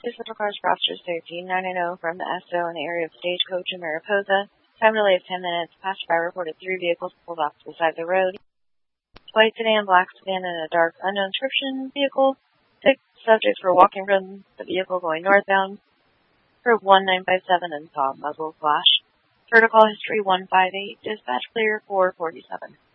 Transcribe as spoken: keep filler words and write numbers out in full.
This little car's roster is thirteen nine nine zero from the S O in the area of Stagecoach in Mariposa. Time delay of ten minutes. Passerby reported three vehicles pulled off to the side of the road. White sedan, black sedan, and a dark unknown description vehicle. Six subjects were walking from the vehicle going northbound. Heard one nine five seven and saw muzzle flash. Protocol history one five eight. Dispatch clear four forty-seven.